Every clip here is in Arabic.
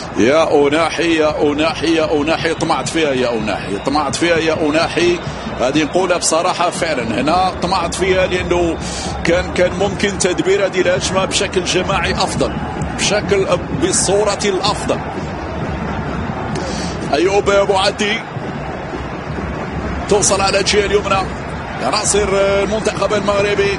يا أناحي يا أناحي يا أناحي، طمعت فيها يا أناحي، طمعت فيها يا أناحي. هذه نقولها بصراحة فعلا، هنا طمعت فيها لأنه كان ممكن تدبير هذه الهجمة بشكل جماعي أفضل، بالصورة الأفضل. أيوب أبو عدي توصل على الجهة اليمنى يا ناصر المنتخب المغربي.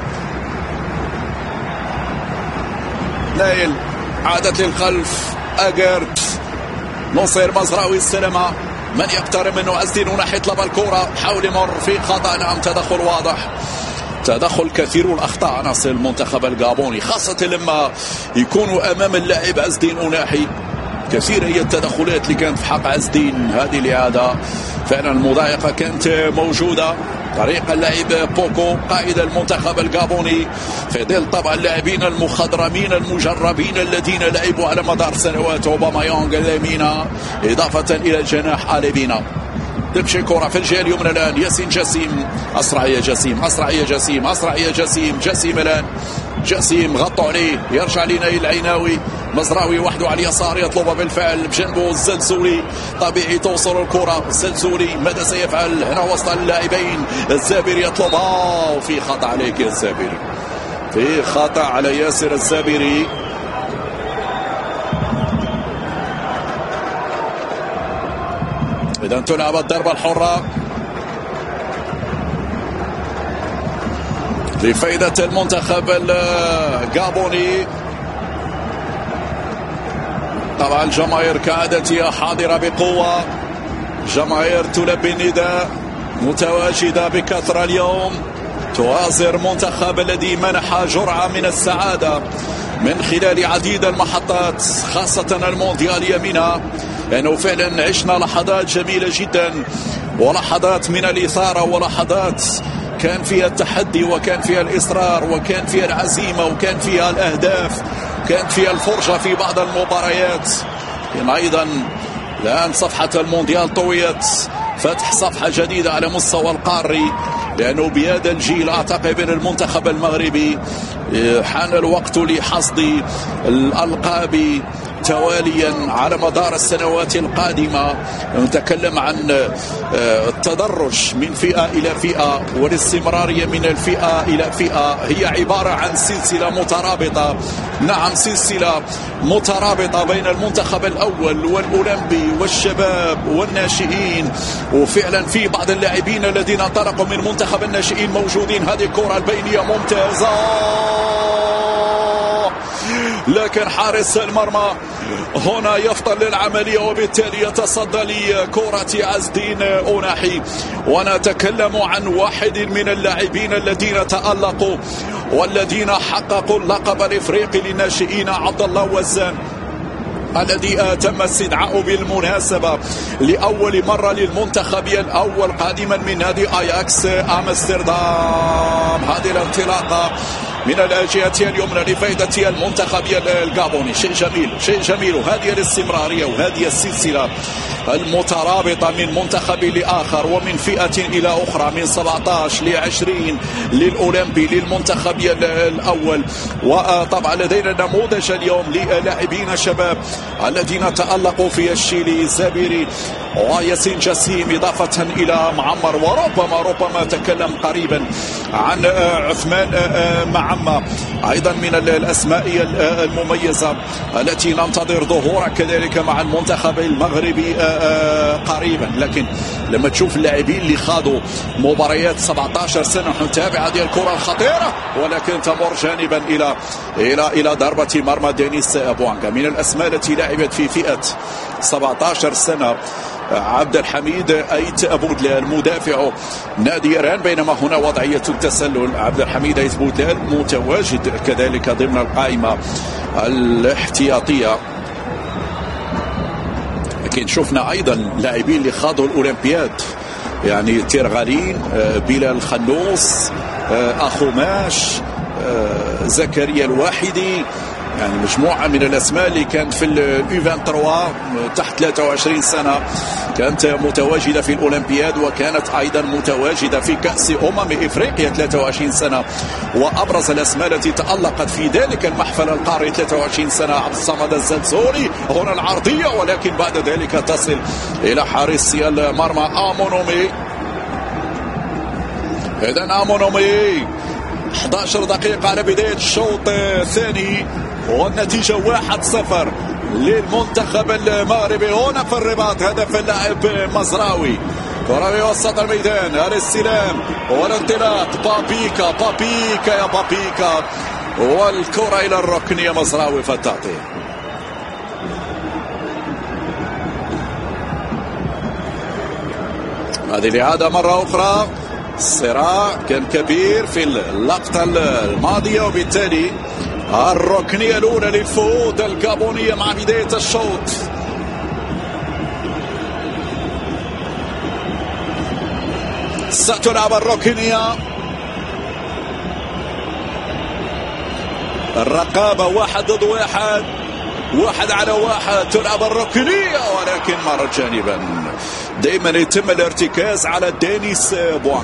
نايل عادت للخلف، أجرد نصير مزراوي السلامة، من يقترب منه عز الدين وناحية يطلب الكرة، حاول يمر في خطأ. نعم تدخل واضح، تدخل كثير الأخطاء عناصر المنتخب الغابوني، خاصة لما يكونوا أمام اللاعب عز الدين أناحي. كثير هي التدخلات اللي كانت في حق عز الدين هذه الإعادة، فعلا المضايقة كانت موجودة. طريقة اللعب بوكو قائد المنتخب الغابوني في ظل طبعا اللاعبين المخضرمين المجربين الذين لعبوا على مدار سنوات، اوباميانغ اليمين إضافة إلى الجناح آليفينا. تمشي كرة في الجهة اليمنى الآن، ياسين جسيم، أسرع يا جسيم، أسرع يا جسيم، أسرع يا جسيم. جسيم الآن، جسيم غطوا عليه، يرجع لنايل العيناوي، مزراوي وحده على اليسار يطلب بالفعل بجنبه الزلزولي. طبيعي توصل الكرة، الزلزولي ماذا سيفعل هنا وسط اللاعبين؟ الزابري يطلب، وفي خطأ عليك يا الزابري، في خطأ على ياسر الزابري. إذا تلعب الضربة الحرة لفائدة المنتخب الغابوني. طبعا الجماهير كعادتها حاضرة بقوة، جماهير تلبي النداء، متواجدة بكثرة اليوم، توازر منتخب الذي منح جرعة من السعادة من خلال عديد المحطات، خاصة المونديال يمينها، لأنه فعلا عشنا لحظات جميلة جدا، ولحظات من الإثارة، ولحظات كان فيها التحدي، وكان فيها الإصرار، وكان فيها العزيمة، وكان فيها الأهداف، كانت فيها الفرجة في بعض المباريات. أيضا الآن صفحة المونديال طويت، فتح صفحة جديدة على مستوى القاري، لأنه بهذا الجيل أعتقد أن المنتخب المغربي حان الوقت لحصد الألقاب تواليا على مدار السنوات القادمة. نتكلم عن التدرج من فئة إلى فئة، والاستمرارية من الفئة إلى فئة، هي عبارة عن سلسلة مترابطة. نعم سلسلة مترابطة بين المنتخب الأول والأولمبي والشباب والناشئين، وفعلا في بعض اللاعبين الذين انطلقوا من منتخب الناشئين موجودين. هذه الكرة البينية ممتازة، لكن حارس المرمى هنا يفطن للعملية، وبالتالي يتصدى لكرة عز الدين أناحي. ونتكلم عن واحد من اللاعبين الذين تألقوا والذين حققوا اللقب الإفريقي للناشئين، عبد الله وزان، الذي تم استدعاؤه بالمناسبة لأول مرة للمنتخب الأول قادما من نادي أياكس أمستردام. هذه الانطلاقة من الجهة اليمنى لفائدة المنتخب الغابوني، شيء جميل، شيء جميل. وهذه الاستمرارية وهذه السلسلة المترابطة من منتخب لآخر، ومن فئة إلى أخرى، من 17 ل 20 للأولمبي للمنتخب الأول. وطبعا لدينا نموذج اليوم للاعبين شباب الذين تألقوا في الشيلي، زابيري وياسين جسيم، إضافة إلى معمر، وربما تكلم قريبا عن عثمان معمر، أيضا من الأسماء المميزة التي ننتظر ظهورها كذلك مع المنتخب المغربي قريبا. لكن لما تشوف اللاعبين اللي خاضوا مباريات 17 سنة، نتابع هذه الكرة الخطيرة، ولكن تمر جانبا إلى ضربة مرمى دينيس بوانغا. من الأسماء التي لعبت في فئة 17 سنة عبد الحميد أيت بودلال مدافع نادي إيران، بينما هنا وضعية التسلل. عبد الحميد أيت بودلال متواجد كذلك ضمن القائمة الاحتياطية. لكن شفنا أيضا لاعبين اللي خاضوا الأولمبياد، يعني تيرغالين، بلال خنوس، أخوماش، زكريا الواحدي، يعني مجموعة من الأسماء اللي كانت في الU23 تحت 23 سنة كانت متواجدة في الأولمبياد وكانت أيضا متواجدة في كأس إفريقيا 23 سنة، وأبرز الأسماء التي تألقت في ذلك المحفل القاري 23 سنة عبد الصمد الزلزولي. هنا العرضية ولكن بعد ذلك تصل إلى حارس المرمى أمونومي. إذن أمونومي 11 دقيقة على بداية الشوط الثاني والنتيجة 1-0 للمنتخب المغربي. هنا في الرباط هدف اللاعب مزراوي، كرة في وسط الميدان، الاستلام والانطلاق، بابيكا يا بابيكا، والكرة إلى الركنية، مزراوي في التغطية. هذه الإعادة مرة أخرى. الصراع كان كبير في اللقطة الماضية وبالتالي الركنية الأولى للفهود الجابونية مع بداية الشوط. ستلعب الركنية، الرقابة 1 ضد 1، 1 على 1، تلعب الركنية ولكن مرت جانبا. دائما يتم الارتكاز على دينيس بوانغ.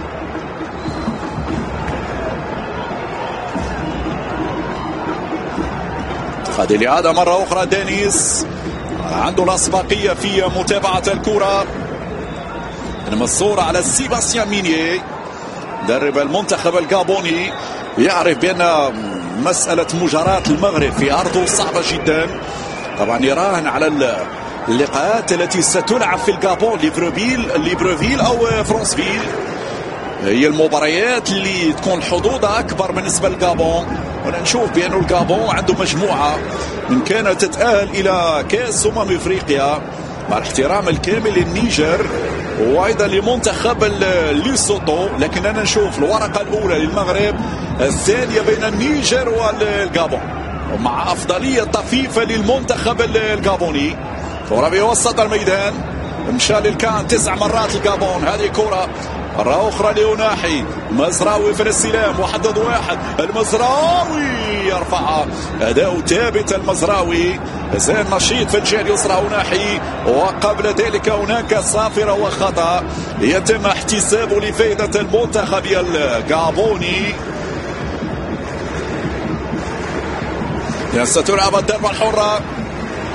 هذه الإعادة مرة أخرى. دينيس عنده الأسبقية في متابعة الكرة، المصورة على سيباستيان مينيي مدرب المنتخب الجابوني، يعرف بأن مسألة مجاراة المغرب في أرضه صعبة جدا. طبعا يراهن على اللقاءات التي ستلعب في الجابون، ليبروفيل أو فرانسفيل، هي المباريات اللي تكون حظوظها أكبر بالنسبة للجابون. ونشوف بأن الجابون عنده مجموعة من كانت تتأهل إلى كأس إفريقيا مع الاحترام الكامل للنيجر وأيضا لمنتخب ليسوتو، لكن أنا نشوف الورقة الأولى للمغرب، الثانية بين النيجر والجابون، ومع أفضلية طفيفة للمنتخب الجابوني. كرة في وسط الميدان، مشى للكان 9 مرات الجابون. هذه كرة مرة أخرى لأوناحي، مزراوي في الاستلام، 1 ضد 1، المزراوي يرفعها، أداء ثابت المزراوي، زين نشيط في الجهة اليسرى أوناحي، وقبل ذلك هناك صافرة وخطأ يتم احتسابه لفائدة المنتخب الجابوني. ستلعب الضربة الحرة.